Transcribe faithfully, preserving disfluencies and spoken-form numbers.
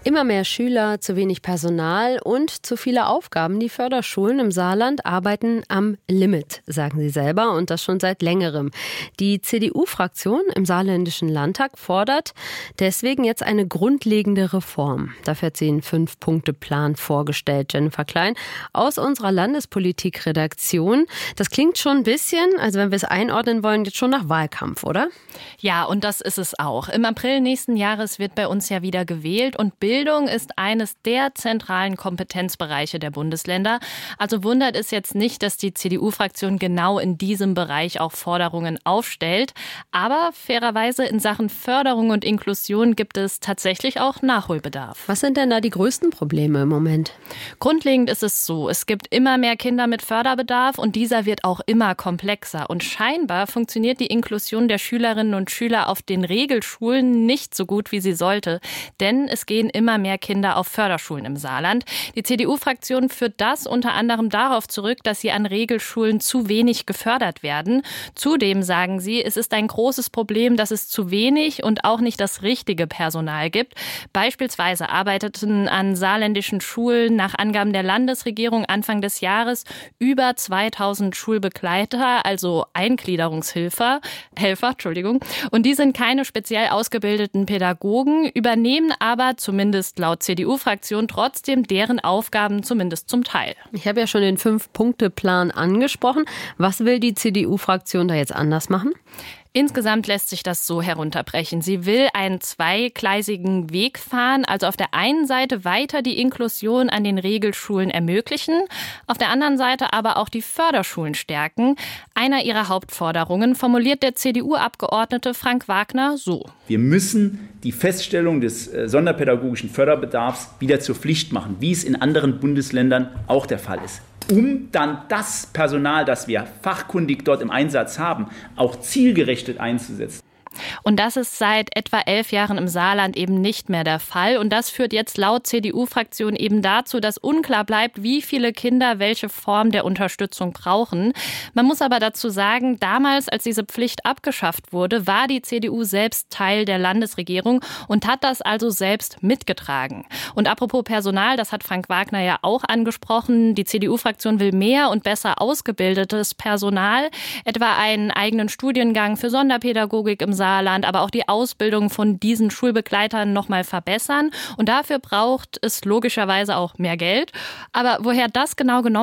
Immer mehr Schüler, zu wenig Personal und zu viele Aufgaben. Die Förderschulen im Saarland arbeiten am Limit, sagen sie selber, und das schon seit längerem. Die C D U-Fraktion im Saarländischen Landtag fordert deswegen jetzt eine grundlegende Reform. Dafür hat sie einen Fünf-Punkte-Plan vorgestellt. Jennifer Klein aus unserer Landespolitik-Redaktion. Das klingt schon ein bisschen, also wenn wir es einordnen wollen, jetzt schon nach Wahlkampf, oder? Ja, und das ist es auch. Im April nächsten Jahres wird bei uns ja wieder gewählt und Bildung ist eines der zentralen Kompetenzbereiche der Bundesländer. Also wundert es jetzt nicht, dass die C D U-Fraktion genau in diesem Bereich auch Forderungen aufstellt. Aber fairerweise in Sachen Förderung und Inklusion gibt es tatsächlich auch Nachholbedarf. Was sind denn da die größten Probleme im Moment? Grundlegend ist es so, es gibt immer mehr Kinder mit Förderbedarf und dieser wird auch immer komplexer. Und scheinbar funktioniert die Inklusion der Schülerinnen und Schüler auf den Regelschulen nicht so gut, wie sie sollte. Denn es gehen immer mehr Kinder auf Förderschulen im Saarland. Die C D U-Fraktion führt das unter anderem darauf zurück, dass sie an Regelschulen zu wenig gefördert werden. Zudem sagen sie, es ist ein großes Problem, dass es zu wenig und auch nicht das richtige Personal gibt. Beispielsweise arbeiteten an saarländischen Schulen nach Angaben der Landesregierung Anfang des Jahres über zweitausend Schulbegleiter, also Eingliederungshilfer, Helfer, Entschuldigung. Und die sind keine speziell ausgebildeten Pädagogen, übernehmen aber zumindest laut C D U-Fraktion trotzdem deren Aufgaben zumindest zum Teil. Ich habe ja schon den Fünf-Punkte-Plan angesprochen. Was will die C D U-Fraktion da jetzt anders machen? Insgesamt lässt sich das so herunterbrechen. Sie will einen zweigleisigen Weg fahren, also auf der einen Seite weiter die Inklusion an den Regelschulen ermöglichen, auf der anderen Seite aber auch die Förderschulen stärken. Einer ihrer Hauptforderungen formuliert der C D U-Abgeordnete Frank Wagner so. Wir müssen die Feststellung des sonderpädagogischen Förderbedarfs wieder zur Pflicht machen, wie es in anderen Bundesländern auch der Fall ist, um dann das Personal, das wir fachkundig dort im Einsatz haben, auch zielgerichtet einzusetzen. Und das ist seit etwa elf Jahren im Saarland eben nicht mehr der Fall. Und das führt jetzt laut C D U-Fraktion eben dazu, dass unklar bleibt, wie viele Kinder welche Form der Unterstützung brauchen. Man muss aber dazu sagen, damals, als diese Pflicht abgeschafft wurde, war die C D U selbst Teil der Landesregierung und hat das also selbst mitgetragen. Und apropos Personal, das hat Frank Wagner ja auch angesprochen, die C D U-Fraktion will mehr und besser ausgebildetes Personal, etwa einen eigenen Studiengang für Sonderpädagogik im Saarland. Saarland, aber auch die Ausbildung von diesen Schulbegleitern noch mal verbessern. Und dafür braucht es logischerweise auch mehr Geld. Aber woher das genau genommen